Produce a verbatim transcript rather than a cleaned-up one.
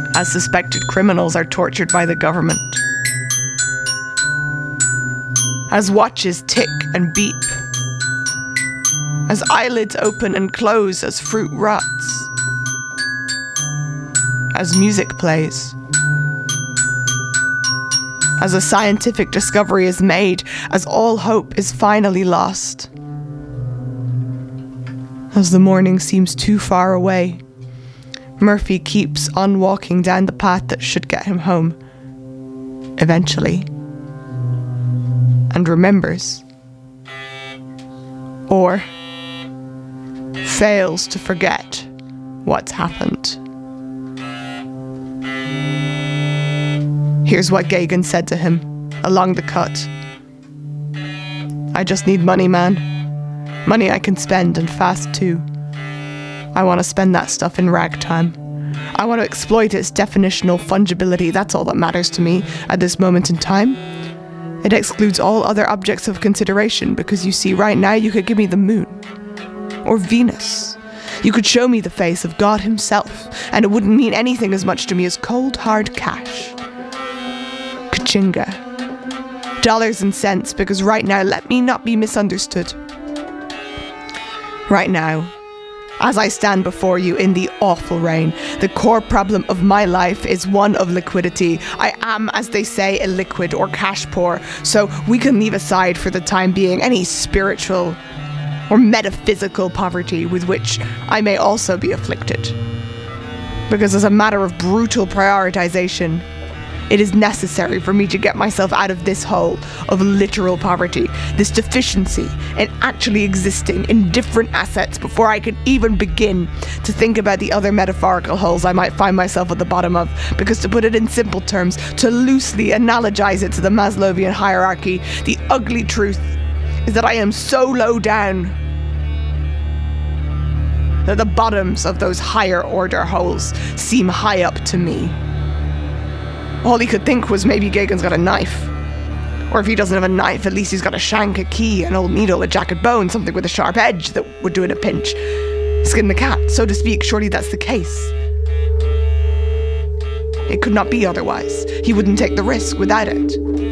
as suspected criminals are tortured by the government. As watches tick and beep. As eyelids open and close as fruit rots. As music plays. As a scientific discovery is made, as all hope is finally lost. As the morning seems too far away, Murphy keeps on walking down the path that should get him home, eventually, and remembers, or fails to forget what's happened. Here's what Gagan said to him along the cut. I just need money, man. Money I can spend, and fast too. I want to spend that stuff in ragtime. I want to exploit its definitional fungibility. That's all that matters to me at this moment in time. It excludes all other objects of consideration, because you see, right now you could give me the moon. Or Venus. You could show me the face of God himself, and it wouldn't mean anything as much to me as cold, hard cash. Kachinga. Dollars and cents, because right now, let me not be misunderstood. Right now, as I stand before you in the awful rain, the core problem of my life is one of liquidity. I am, as they say, illiquid or cash poor, so we can leave aside for the time being any spiritual or metaphysical poverty with which I may also be afflicted. Because as a matter of brutal prioritization, it is necessary for me to get myself out of this hole of literal poverty, this deficiency in actually existing in different assets before I can even begin to think about the other metaphorical holes I might find myself at the bottom of. Because to put it in simple terms, to loosely analogize it to the Maslowian hierarchy, the ugly truth is that I am so low down that the bottoms of those higher order holes seem high up to me. All he could think was maybe Gagan's got a knife. Or if he doesn't have a knife, at least he's got a shank, a key, an old needle, a jacket bone, something with a sharp edge that would do in a pinch. Skin the cat, so to speak. Surely that's the case. It could not be otherwise. He wouldn't take the risk without it.